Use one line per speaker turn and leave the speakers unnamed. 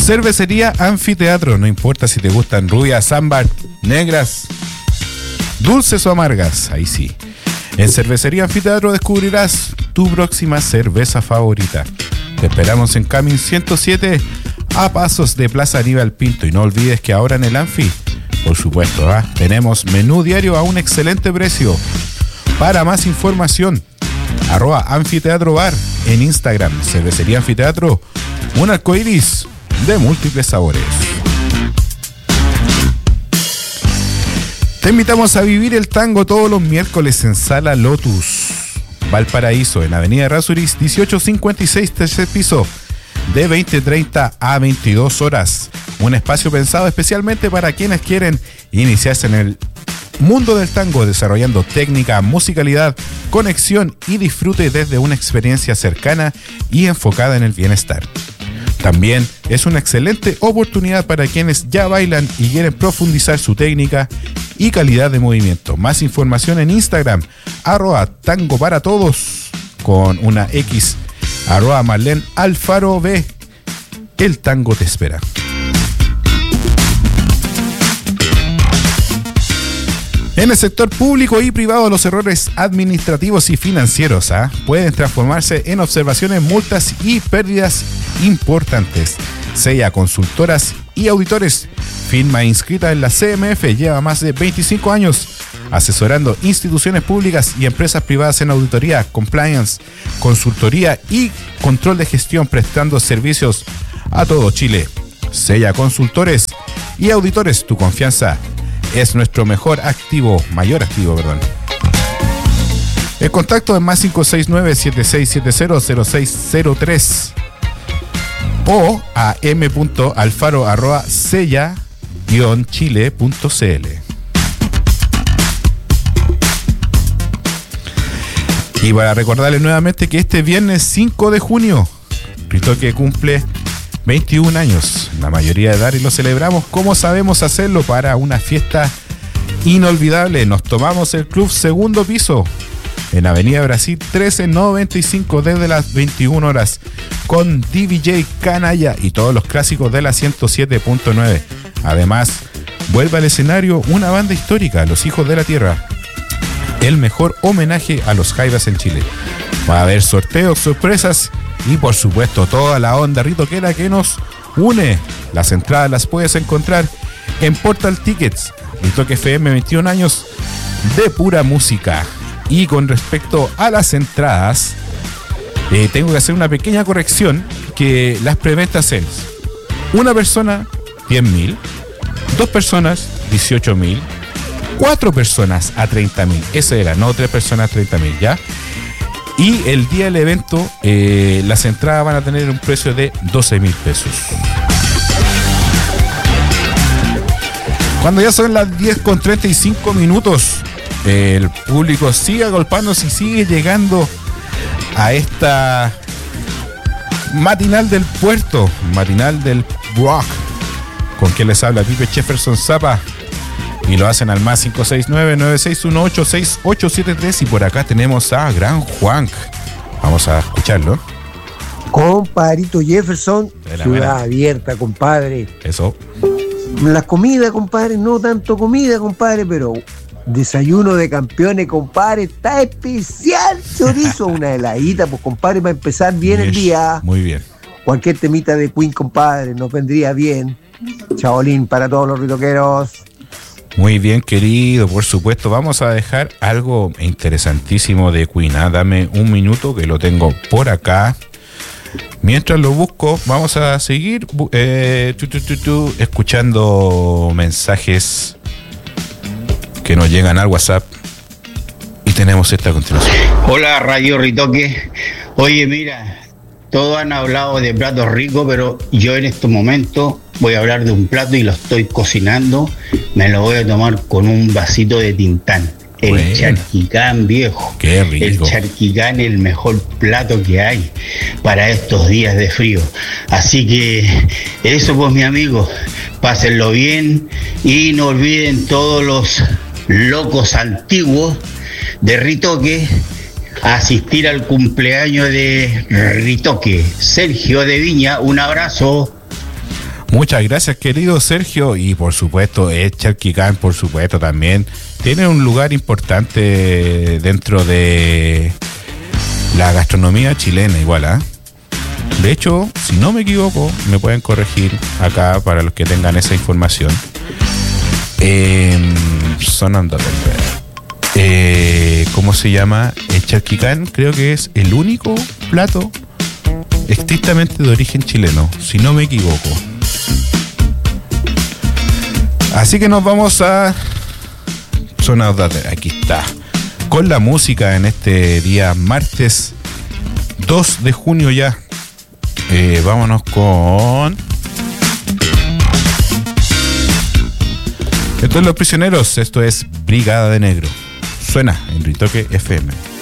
Cervecería Anfiteatro, no importa si te gustan rubias, ámbar, negras, dulces o amargas, ahí sí. En Cervecería Anfiteatro descubrirás tu próxima cerveza favorita. Te esperamos en Camin 107, a pasos de Plaza Aníbal Pinto. Y no olvides que ahora en el Anfi, por supuesto, tenemos menú diario a un excelente precio. Para más información, @anfiteatrobar en Instagram. Cervecería Anfiteatro, un arcoíris de múltiples sabores. Te invitamos a vivir el tango todos los miércoles en Sala Lotus, Valparaíso, en Avenida Errázuriz 1856, tercer piso, de 20:30 a 22 horas. Un espacio pensado especialmente para quienes quieren iniciarse en el mundo del tango, desarrollando técnica, musicalidad, conexión y disfrute desde una experiencia cercana y enfocada en el bienestar. También es una excelente oportunidad para quienes ya bailan y quieren profundizar su técnica y calidad de movimiento. Más información en Instagram, @tango para todos, con una X, @Marlene Alfaro B. El tango te espera. En el sector público y privado, los errores administrativos y financieros pueden transformarse en observaciones, multas y pérdidas importantes. Sella Consultoras y Auditores, firma inscrita en la CMF, lleva más de 25 años asesorando instituciones públicas y empresas privadas en auditoría, compliance, consultoría y control de gestión, prestando servicios a todo Chile. Sella Consultores y Auditores, tu confianza es nuestro mayor activo. El contacto es más 569-7670-0603 o a m.alfaro@sella-chile.cl. Y para recordarles nuevamente que este viernes 5 de junio, Ritoque cumple 21 años, la mayoría de edad, y lo celebramos como sabemos hacerlo para una fiesta inolvidable. Nos tomamos el club segundo piso en Avenida Brasil 1395 desde las 21 horas con DJ Canalla y todos los clásicos de la 107.9. Además, vuelve al escenario una banda histórica, Los Hijos de la Tierra, el mejor homenaje a los jaivas en Chile. Va a haber sorteos, sorpresas y por supuesto toda la onda ritoquera que nos une. Las entradas las puedes encontrar en Portal Tickets. Ritoque FM, 21 años de pura música. Y con respecto a las entradas, tengo que hacer una pequeña corrección, que las preventas es una persona 10.000, 2 personas 18.000, 4 personas a 30.000. Ese era, no 3 personas a 30.000, ¿ya? Y el día del evento, las entradas van a tener un precio de 12.000 pesos. Cuando ya son las 10:35, el público sigue agolpándose y sigue llegando a esta matinal del puerto, matinal del rock, con quien les habla Pipe Jefferson Zapa. Y lo hacen al más 569-9618-6873. Y por acá tenemos a Gran Juan. Vamos a escucharlo.
Compadrito Jefferson, ciudad abierta, compadre.
Eso.
La comida, compadre, no tanto comida, compadre, pero desayuno de campeones, compadre, está especial. Chorizo, una heladita, pues, compadre, para empezar bien el día.
Muy bien.
Cualquier temita de Queen, compadre, nos vendría bien. Chabolín para todos los ritoqueros.
Muy bien, querido, por supuesto. Vamos a dejar algo interesantísimo de Queen. Dame un minuto que lo tengo por acá. Mientras lo busco, vamos a seguir escuchando mensajes que nos llegan al WhatsApp. Y tenemos esta a continuación.
Hola, Radio Ritoque. Oye, mira, todos han hablado de platos ricos, pero yo en este momento voy a hablar de un plato y lo estoy cocinando. Me lo voy a tomar con un vasito de Tintán. El charquicán, viejo.
Qué rico.
El charquicán es el mejor plato que hay para estos días de frío. Así que eso, pues, mi amigo, pásenlo bien y no olviden todos los locos antiguos de Ritoque asistir al cumpleaños de Ritoque. Sergio de Viña, un abrazo.
Muchas gracias, querido Sergio. Y por supuesto, Charquicán, por supuesto, también tiene un lugar importante dentro de la gastronomía chilena, igual, ¿ah? De hecho, si no me equivoco, me pueden corregir acá para los que tengan esa información. Sonando ¿cómo se llama? El charquicán creo que es el único plato estrictamente de origen chileno, si no me equivoco. Así que nos vamos a Sonando. Aquí está. Con la música en este día martes 2 de junio ya. Vámonos con... Esto es Los Prisioneros, esto es Brigada de Negro. Suena en Ritoque FM.